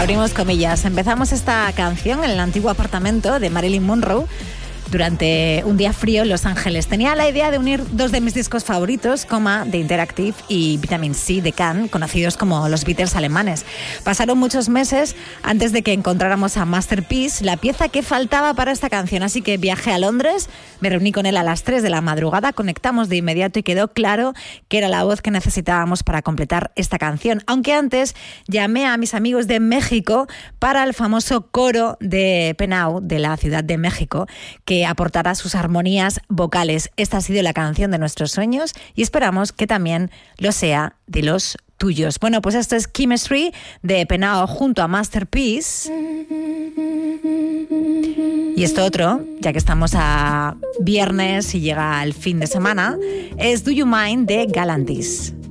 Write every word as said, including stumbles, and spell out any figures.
Abrimos comillas. Empezamos esta canción en el antiguo apartamento de Marilyn Monroe durante un día frío en Los Ángeles. Tenía la idea de unir dos de mis discos favoritos, Coma, de Interactive, y Vitamin C, de Can, conocidos como los Beatles alemanes. Pasaron muchos meses antes de que encontráramos a Masterpiece, la pieza que faltaba para esta canción. Así que viajé a Londres, me reuní con él a las tres de la madrugada, conectamos de inmediato y quedó claro que era la voz que necesitábamos para completar esta canción. Aunque antes llamé a mis amigos de México para el famoso coro de Penao, de la Ciudad de México, que aportará sus armonías vocales. Esta ha sido la canción de nuestros sueños y esperamos que también lo sea de los tuyos. Bueno, pues esto es Chemistry de Penao junto a Masterpiece. Y esto otro, ya que estamos a viernes y llega el fin de semana, es Do You Mind de Galantis.